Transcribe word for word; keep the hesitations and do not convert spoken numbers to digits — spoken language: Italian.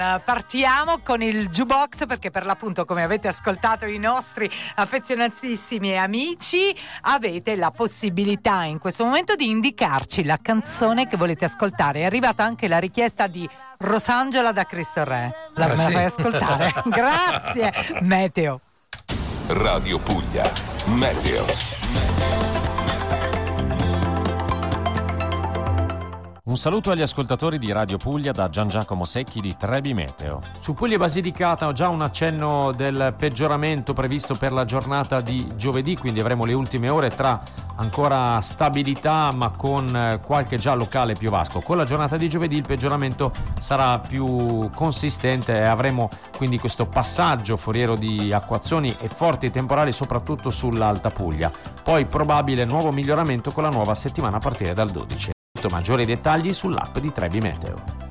Partiamo con il jukebox perché per l'appunto, come avete ascoltato i nostri affezionatissimi amici, avete la possibilità in questo momento di indicarci la canzone che volete ascoltare. È arrivata anche la richiesta di Rosangela da Cristo Re. La, ah, me la sì. fai ascoltare? Grazie. Meteo. Radio Puglia. Meteo. Un saluto agli ascoltatori di Radio Puglia da Gian Giacomo Secchi di Trebi Meteo. Su Puglia e Basilicata ho già un accenno del peggioramento previsto per la giornata di giovedì, quindi avremo le ultime ore tra ancora stabilità ma con qualche già locale piovasco. Con la giornata di giovedì il peggioramento sarà più consistente e avremo quindi questo passaggio foriero di acquazzoni e forti temporali soprattutto sull'Alta Puglia. Poi probabile nuovo miglioramento con la nuova settimana a partire dal dodici. Maggiori dettagli sull'app di Trebi Meteo.